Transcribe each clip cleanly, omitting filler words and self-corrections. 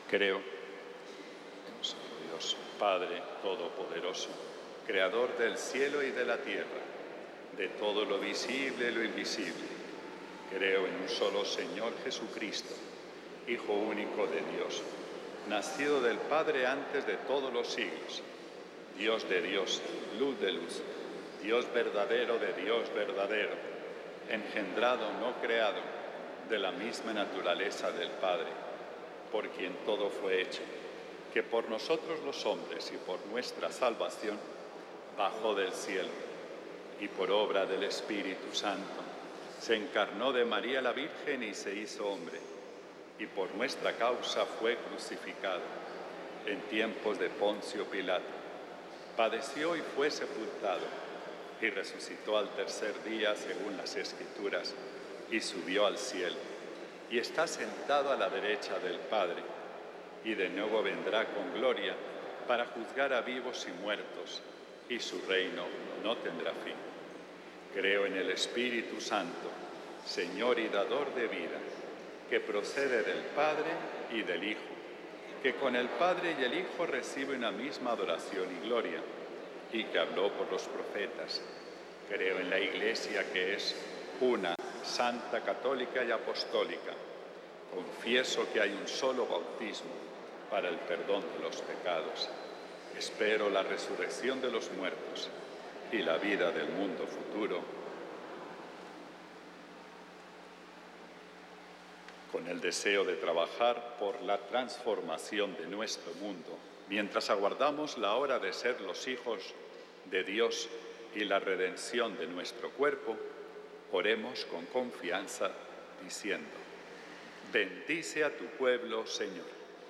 Creo en un solo Dios, Padre Todopoderoso, Creador del cielo y de la tierra, de todo lo visible y lo invisible. Creo en un solo Señor Jesucristo, Hijo único de Dios, nacido del Padre antes de todos los siglos, Dios de Dios, luz de luz, Dios verdadero de Dios verdadero, engendrado, no creado, de la misma naturaleza del Padre, por quien todo fue hecho, que por nosotros los hombres y por nuestra salvación bajó del cielo y por obra del Espíritu Santo se encarnó de María la Virgen y se hizo hombre, y por nuestra causa fue crucificado en tiempos de Poncio Pilato. Padeció y fue sepultado, y resucitó al tercer día según las Escrituras, y subió al cielo, y está sentado a la derecha del Padre, y de nuevo vendrá con gloria para juzgar a vivos y muertos, y su reino no tendrá fin. Creo en el Espíritu Santo, Señor y dador de vida, que procede del Padre y del Hijo, que con el Padre y el Hijo recibe una misma adoración y gloria, y que habló por los profetas. Creo en la Iglesia, que es una, santa, católica y apostólica. Confieso que hay un solo bautismo para el perdón de los pecados. Espero la resurrección de los muertos y la vida del mundo futuro. Con el deseo de trabajar por la transformación de nuestro mundo, mientras aguardamos la hora de ser los hijos de Dios y la redención de nuestro cuerpo, oremos con confianza diciendo: bendice a tu pueblo, Señor.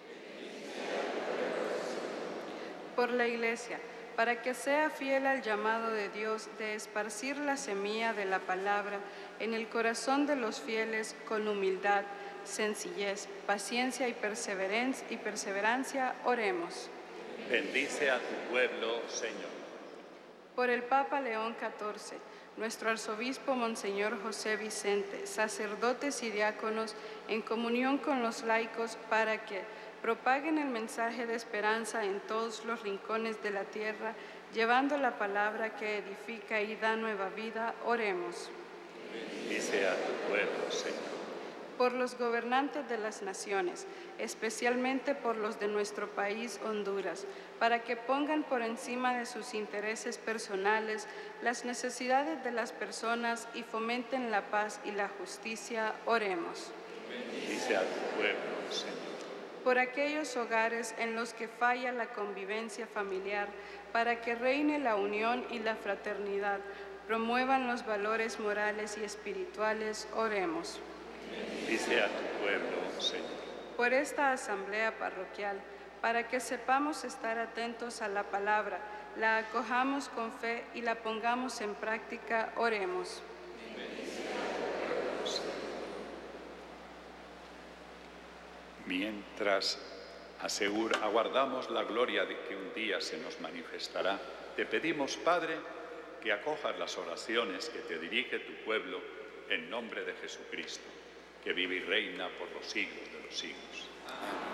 Por la Iglesia, para que sea fiel al llamado de Dios de esparcir la semilla de la palabra en el corazón de los fieles con humildad, sencillez, paciencia y perseverancia, oremos. Bendice a tu pueblo, Señor. Por el Papa León XIV, nuestro arzobispo Monseñor José Vicente, sacerdotes y diáconos, en comunión con los laicos, para que propaguen el mensaje de esperanza en todos los rincones de la tierra, llevando la palabra que edifica y da nueva vida, oremos. Bendice a tu pueblo, Señor. Por los gobernantes de las naciones, especialmente por los de nuestro país, Honduras, para que pongan por encima de sus intereses personales las necesidades de las personas y fomenten la paz y la justicia, oremos. Bendice a tu pueblo, Señor. Por aquellos hogares en los que falla la convivencia familiar, para que reine la unión y la fraternidad, promuevan los valores morales y espirituales, oremos. Bendice a tu pueblo, Señor. Por esta asamblea parroquial, para que sepamos estar atentos a la palabra, la acojamos con fe y la pongamos en práctica, oremos. Mientras aguardamos la gloria de que un día se nos manifestará, te pedimos, Padre, que acojas las oraciones que te dirige tu pueblo en nombre de Jesucristo, que vive y reina por los siglos de los siglos. Amén.